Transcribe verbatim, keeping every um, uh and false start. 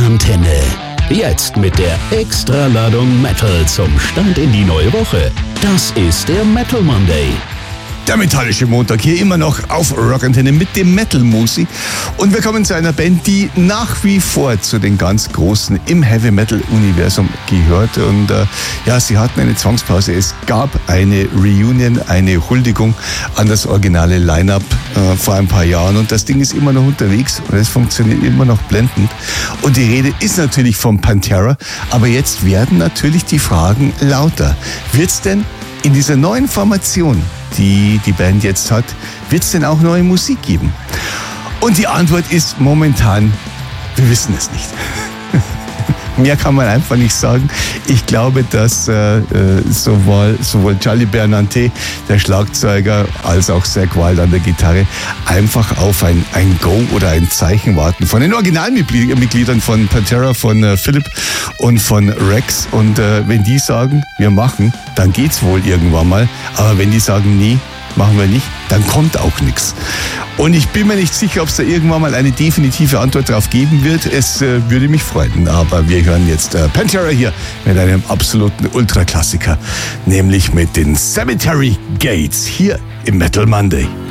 Rockantenne. Jetzt mit der Extraladung Metal zum Start in die neue Woche. Das ist der Metal Monday. Der metallische Montag hier immer noch auf Rockantenne mit dem Metal-Musi. Und wir kommen zu einer Band, die nach wie vor zu den ganz Großen im Heavy-Metal-Universum gehört. Und äh, ja, sie hatten eine Zwangspause. Es gab eine Reunion, eine Huldigung an das originale Line-Up äh, vor ein paar Jahren. Und das Ding ist immer noch unterwegs und es funktioniert immer noch blendend. Und die Rede ist natürlich vom Pantera. Aber jetzt werden natürlich die Fragen lauter. Wird's denn in dieser neuen Formation, die die Band jetzt hat, wird es denn auch neue Musik geben? Und die Antwort ist momentan, wir wissen es nicht. Mehr kann man einfach nicht sagen. Ich glaube, dass äh, sowohl, sowohl Charlie Bernante, der Schlagzeuger, als auch Zakk Wylde an der Gitarre einfach auf ein, ein Go oder ein Zeichen warten von den Originalmitgliedern von Pantera, von äh, Philip und von Rex. Und äh, wenn die sagen, wir machen, dann geht's wohl irgendwann mal. Aber wenn die sagen, nee, machen wir nicht, dann kommt auch nichts. Und ich bin mir nicht sicher, ob es da irgendwann mal eine definitive Antwort drauf geben wird. Es äh, würde mich freuen. Aber wir hören jetzt äh, Pantera hier mit einem absoluten Ultraklassiker, nämlich mit den Cemetery Gates hier im Metal Monday.